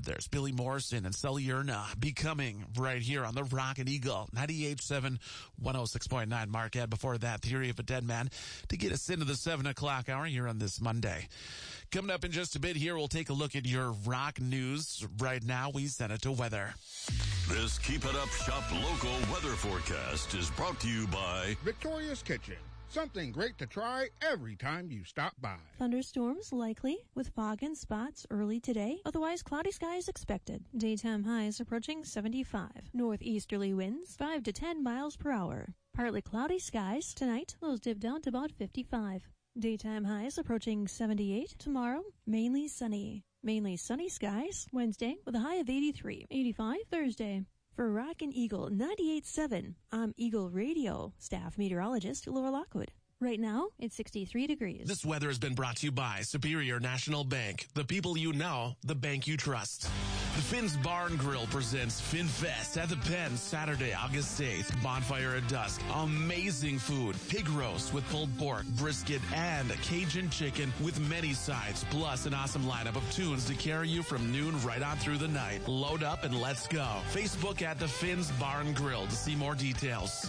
There's Billy Morrison and Sully Erna Becoming right here on the Rock and Eagle 98.7, 106.9 Marquette. Before that, Theory of a Dead Man to get us into the 7 o'clock hour here on this Monday. Coming up in just a bit here, we'll take a look at your rock news. Right now, we send it to weather. This Keep It Up Shop local weather forecast is brought to you by Victoria's Kitchen. Something great to try every time you stop by. Thunderstorms likely with fog and spots early today. Otherwise, cloudy skies expected. Daytime highs approaching 75. Northeasterly winds 5 to 10 miles per hour. Partly cloudy skies tonight. Those dip down to about 55. Daytime highs approaching 78. Tomorrow, mainly sunny. Mainly sunny skies Wednesday with a high of 83. 85 Thursday. For Rock and Eagle 98.7, I'm Eagle Radio staff meteorologist Laura Lockwood. Right now, it's 63 degrees. This weather has been brought to you by Superior National Bank. The people you know, the bank you trust. The Finn's Bar and Grill presents FinFest at the Pen Saturday, August 8th. Bonfire at dusk. Amazing food. Pig roast with pulled pork, brisket, and Cajun chicken with many sides. Plus an awesome lineup of tunes to carry you from noon right on through the night. Load up and let's go. Facebook at the Finn's Bar and Grill to see more details.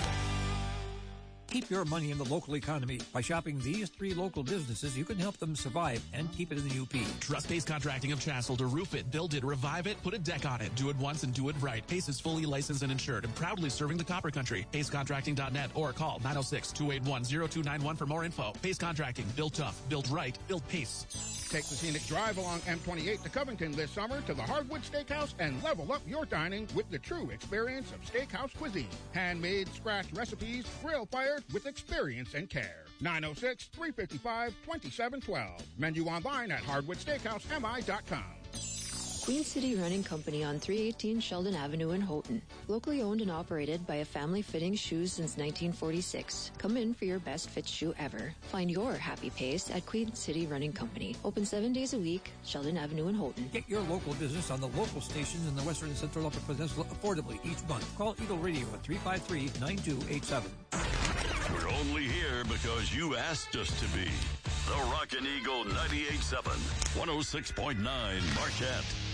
Keep your money in the local economy. By shopping these 3 local businesses, you can help them survive and keep it in the UP. Trust Pace Contracting of Chancellor to roof it, build it, revive it, put a deck on it. Do it once and do it right. Pace is fully licensed and insured and proudly serving the Copper Country. PaceContracting.net or call 906-281-0291 for more info. Pace Contracting. Built tough. Built right. Built Pace. Take the scenic drive along M28 to Covington this summer to the Hardwood Steakhouse and level up your dining with the true experience of steakhouse cuisine. Handmade, scratch recipes, grill fired with experience and care. 906-355-2712. Menu online at hardwoodsteakhousemi.com. Queen City Running Company on 318 Sheldon Avenue in Houghton. Locally owned and operated by a family fitting shoes since 1946. Come in for your best fit shoe ever. Find your happy pace at Queen City Running Company. Open 7 days a week, Sheldon Avenue in Houghton. Get your local business on the local stations in the Western and Central Upper Peninsula affordably each month. Call Eagle Radio at 353-9287. We're only here because you asked us to be. The Rock and Eagle 98.7, 106.9 Marquette.